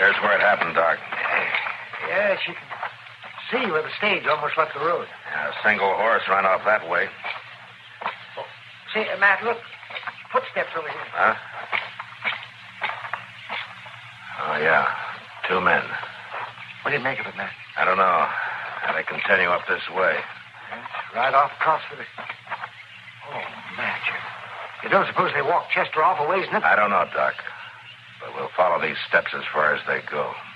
Here's where it happened, Doc. Yes, you can see where the stage almost left the road. Yeah, a single horse ran off that way. Oh, see, Matt, look. Footsteps over here. Huh? Oh, yeah. 2 men. What do you make of it, Matt? I don't know. How they continue up this way. Yes, right off across for the... Oh, Matt, you don't suppose they walked Chester off a ways, nothing? I don't know, Doc. But we'll follow these steps as far as they go.